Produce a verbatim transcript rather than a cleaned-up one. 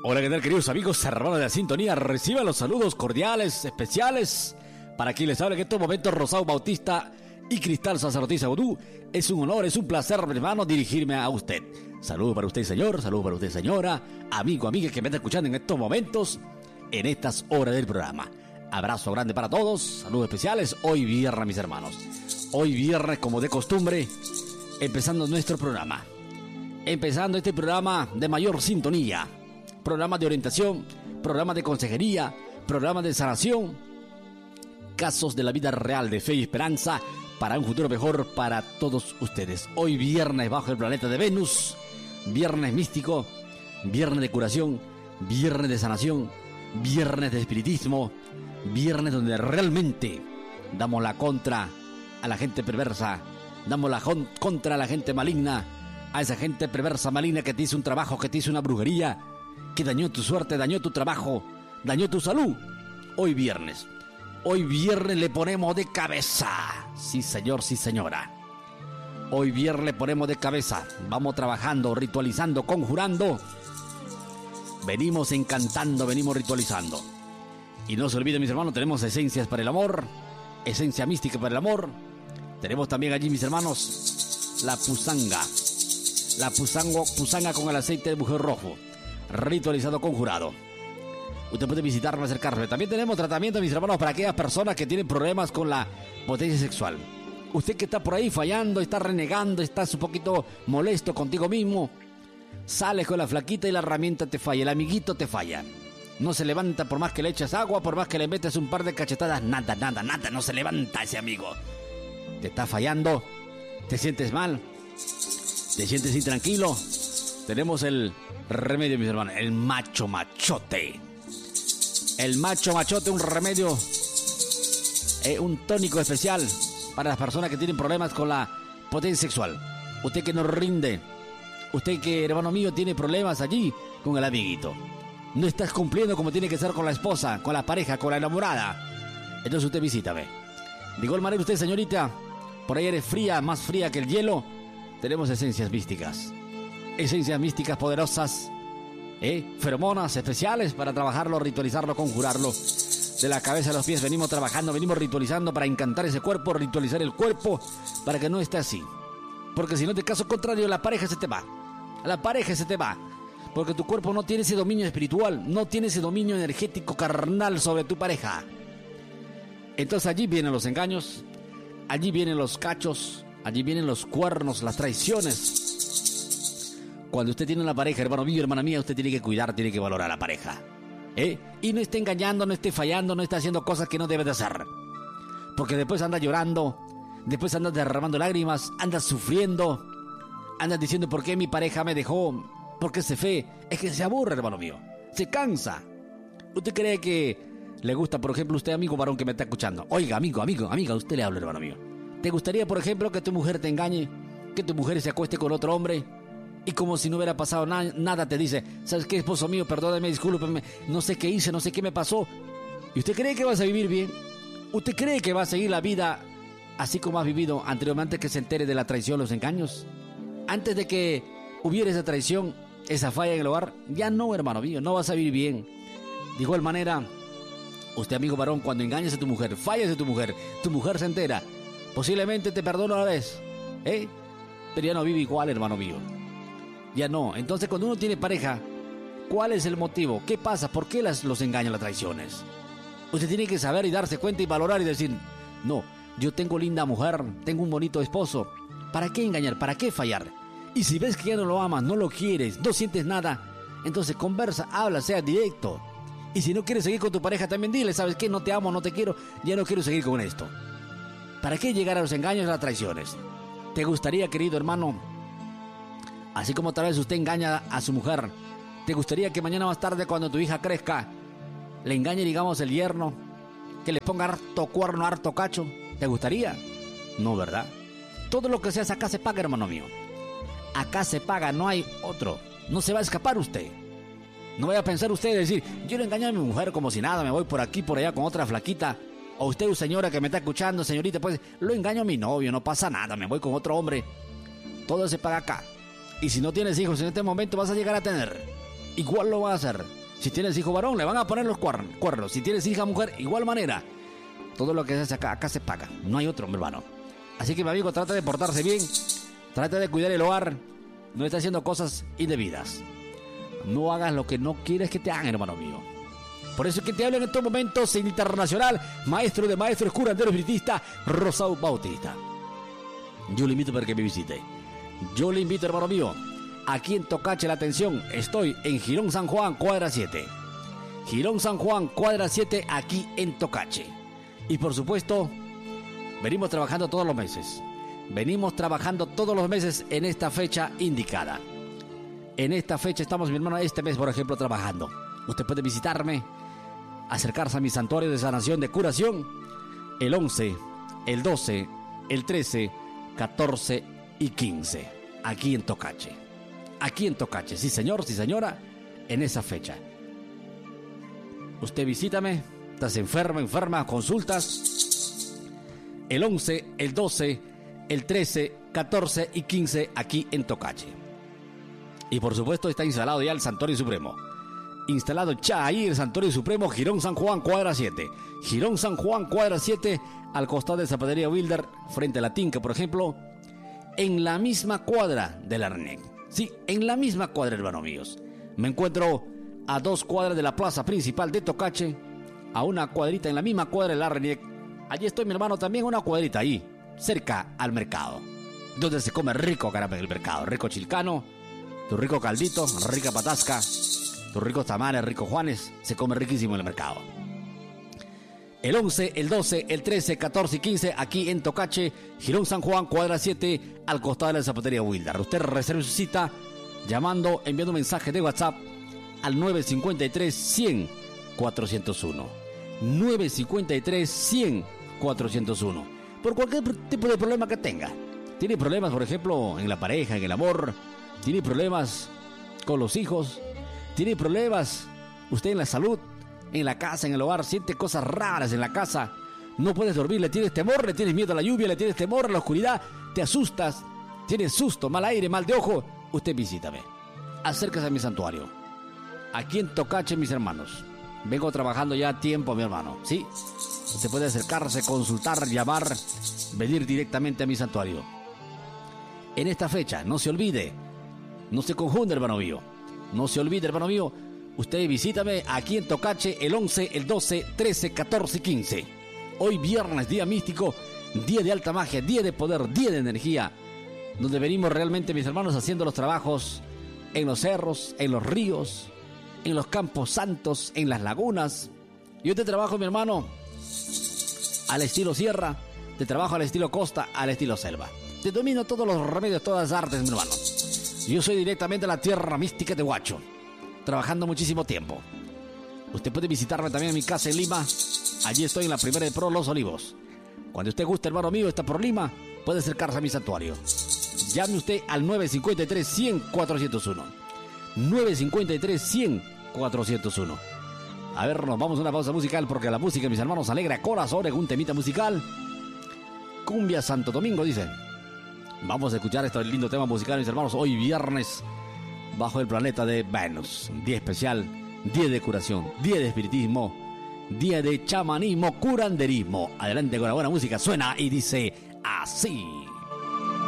Hola, ¿qué tal, queridos amigos hermanos de la sintonía? Reciban los saludos cordiales, especiales, para quien les habla en estos momentos Rosado Bautista y Cristal Sacerdotisa Vodú. Es un honor, es un placer, hermano, dirigirme a usted. Saludos para usted, señor, saludos para usted, señora, amigo, amiga que me está escuchando en estos momentos, en estas horas del programa. Abrazo grande para todos, saludos especiales, hoy viernes, mis hermanos. Hoy viernes, como de costumbre, empezando nuestro programa. Empezando este programa de mayor sintonía. Programa de orientación, programa de consejería, programa de sanación, casos de la vida real de fe y esperanza para un futuro mejor para todos ustedes. Hoy viernes bajo el planeta de Venus, viernes místico, viernes de curación, viernes de sanación, viernes de espiritismo, viernes donde realmente damos la contra a la gente perversa, damos la contra a la gente maligna, a esa gente perversa maligna que te hizo un trabajo, que te hizo una brujería, que dañó tu suerte, dañó tu trabajo, dañó tu salud. Hoy viernes, hoy viernes le ponemos de cabeza. Sí, señor, sí, señora. Hoy viernes le ponemos de cabeza. Vamos trabajando, ritualizando, conjurando. Venimos encantando, venimos ritualizando. Y no se olviden, mis hermanos, tenemos esencias para el amor, esencia mística para el amor. Tenemos también allí, mis hermanos, la pusanga. La pusango, pusanga con el aceite de mujer rojo, ritualizado, conjurado. Usted puede visitarme, acercarme. También tenemos tratamiento, mis hermanos, para aquellas personas que tienen problemas con la potencia sexual. Usted que está por ahí fallando, está renegando, estás un poquito molesto contigo mismo, sales con la flaquita y la herramienta te falla, el amiguito te falla. No se levanta por más que le echas agua, por más que le metes un par de cachetadas, nada, nada, nada, no se levanta ese amigo. Te está fallando, te sientes mal, te sientes intranquilo. Tenemos el remedio, mis hermanos, el macho machote. El macho machote, un remedio, eh, un tónico especial para las personas que tienen problemas con la potencia sexual. Usted que no rinde, usted que, hermano mío, tiene problemas allí con el amiguito. No estás cumpliendo como tiene que ser con la esposa, con la pareja, con la enamorada. Entonces usted visítame. De igual manera, usted, señorita, por ahí eres fría, más fría que el hielo. Tenemos esencias místicas. Esencias místicas poderosas, ¿eh? Feromonas especiales para trabajarlo, ritualizarlo, conjurarlo. De la cabeza a los pies venimos trabajando, venimos ritualizando para encantar ese cuerpo, ritualizar el cuerpo para que no esté así. Porque si no, de caso contrario, la pareja se te va. La pareja se te va. Porque tu cuerpo no tiene ese dominio espiritual, no tiene ese dominio energético carnal sobre tu pareja. Entonces allí vienen los engaños, allí vienen los cachos, allí vienen los cuernos, las traiciones. Cuando usted tiene una pareja, hermano mío, hermana mía, usted tiene que cuidar, tiene que valorar a la pareja, ¿eh? Y no esté engañando, no esté fallando, no esté haciendo cosas que no debe de hacer. Porque después anda llorando, después anda derramando lágrimas, anda sufriendo, anda diciendo por qué mi pareja me dejó, por qué se fue. Es que se aburre, hermano mío, se cansa. ¿Usted cree que le gusta, por ejemplo, usted, amigo varón que me está escuchando? Oiga, amigo, amigo, amiga, usted le habla, hermano mío. ¿Te gustaría, por ejemplo, que tu mujer te engañe, que tu mujer se acueste con otro hombre? Y como si no hubiera pasado na- nada, te dice, ¿sabes qué, esposo mío? Perdóname, discúlpeme, no sé qué hice, no sé qué me pasó. ¿Y usted cree que vas a vivir bien? ¿Usted cree que va a seguir la vida así como has vivido anteriormente, que se entere de la traición, los engaños? Antes de que hubiera esa traición, esa falla en el hogar, ya no, hermano mío, no vas a vivir bien. De igual manera, usted, amigo varón, cuando engañas a tu mujer, fallas a tu mujer, tu mujer se entera, posiblemente te perdona una vez, ¿eh? Pero ya no vive igual, hermano mío. Ya no. Entonces, cuando uno tiene pareja, ¿cuál es el motivo? ¿Qué pasa? ¿Por qué las, los engañan, las traiciones? Usted tiene que saber y darse cuenta y valorar y decir, no, yo tengo linda mujer, tengo un bonito esposo. ¿Para qué engañar? ¿Para qué fallar? Y si ves que ya no lo amas, no lo quieres, no sientes nada, entonces conversa, habla, sea directo. Y si no quieres seguir con tu pareja, también dile, ¿sabes qué? No te amo, no te quiero, ya no quiero seguir con esto. ¿Para qué llegar a los engaños y a las traiciones? ¿Te gustaría, querido hermano, así como tal vez usted engaña a su mujer, te gustaría que mañana más tarde, cuando tu hija crezca, le engañe, digamos, el yerno, que le ponga harto cuerno, harto cacho? ¿Te gustaría? No, ¿verdad? Todo lo que se hace acá se paga, hermano mío. Acá se paga, no hay otro. No se va a escapar usted. No vaya a pensar usted y decir, yo le engañé a mi mujer como si nada, me voy por aquí, por allá con otra flaquita. O usted, señora que me está escuchando, señorita, pues lo engaño a mi novio, no pasa nada, me voy con otro hombre. Todo se paga acá. Y si no tienes hijos en este momento, vas a llegar a tener. igual lo va a hacer. Si tienes hijo varón, le van a poner los cuernos. Si tienes hija mujer, igual manera. Todo lo que se hace acá, acá se paga. No hay otro, mi hermano. Así que, mi amigo, trata de portarse bien. Trata de cuidar el hogar. No está haciendo cosas indebidas. No hagas lo que no quieres que te hagan, hermano mío. Por eso es que te hablo en estos momentos en internacional, maestro de maestros, curandero espiritista, Rosao Bautista. Yo le invito para que me visite. Yo le invito, hermano mío, aquí en Tocache, la atención, estoy en Girón San Juan, cuadra siete. Girón San Juan, cuadra siete, aquí en Tocache. Y por supuesto, venimos trabajando todos los meses. Venimos trabajando todos los meses en esta fecha indicada. En esta fecha estamos, mi hermano, este mes, por ejemplo, trabajando. Usted puede visitarme, acercarse a mi santuario de sanación, de curación, el once, el doce, el trece, catorce y quince, aquí en Tocache. Aquí en Tocache, sí señor, sí señora, en esa fecha. Usted visítame, estás enferma, enferma, consultas, el once, el doce, el trece, catorce y quince, aquí en Tocache. Y por supuesto está instalado ya el Santuario Supremo. Instalado ya ahí el Santuario Supremo, Girón San Juan, cuadra siete. Girón San Juan, cuadra siete, al costado de Zapatería Wilder, frente a la Tinca, por ejemplo, en la misma cuadra de la R N E C. Sí, en la misma cuadra, hermanos míos. Me encuentro a dos cuadras de la plaza principal de Tocache, a una cuadrita en la misma cuadra de la R N E C. Allí estoy, mi hermano, también una cuadrita ahí, cerca al mercado, donde se come rico, caramba, en el mercado. Rico chilcano, tu rico caldito, rica patasca, tus ricos tamales, ricos Juanes, se come riquísimo en el mercado. El once, el doce, el trece, catorce y quince, aquí en Tocache, Girón San Juan, cuadra siete, al costado de la Zapatería Wilder. Usted reserve su cita llamando, enviando un mensaje de WhatsApp al nueve cinco tres, cien, cuatrocientos uno. nueve cinco tres, cien, cuatrocientos uno. Por cualquier tipo de problema que tenga. Tiene problemas, por ejemplo, en la pareja, en el amor. Tiene problemas con los hijos. Tiene problemas usted en la salud, en la casa, en el hogar. Siente cosas raras en la casa. No puedes dormir, le tienes temor, le tienes miedo a la lluvia, le tienes temor a la oscuridad. Te asustas, tienes susto, mal aire, mal de ojo. Usted visítame. Acérquese a mi santuario. Aquí en Tocache, mis hermanos. Vengo trabajando ya a tiempo, mi hermano. ¿Sí? Usted puede acercarse, consultar, llamar, venir directamente a mi santuario. En esta fecha, no se olvide. No se confunde, hermano mío. No se olvide, hermano mío, usted visítame aquí en Tocache el once, el doce, trece, catorce y quince. Hoy viernes, día místico, día de alta magia, día de poder, día de energía, donde venimos realmente, mis hermanos, haciendo los trabajos en los cerros, en los ríos, en los campos santos, en las lagunas. Yo te trabajo, mi hermano, al estilo sierra, te trabajo al estilo costa, al estilo selva. Te domino todos los remedios, todas las artes, mi hermano. Yo soy directamente a la tierra mística de Huacho, trabajando muchísimo tiempo. Usted puede visitarme también en mi casa en Lima. Allí estoy en la primera de Pro Los Olivos. Cuando usted guste, hermano mío, está por Lima, puede acercarse a mi santuario. Llame usted al nueve cinco tres, cien, cuatrocientos uno. nueve cinco tres, cien, cuatrocientos uno. A ver, nos vamos a una pausa musical porque la música, mis hermanos, alegra corazones. Un temita musical. Cumbia Santo Domingo, dicen. Vamos a escuchar este lindo tema musical, mis hermanos, hoy viernes, bajo el planeta de Venus. Día especial, día de curación, día de espiritismo, día de chamanismo, curanderismo. Adelante con la buena música, suena y dice así.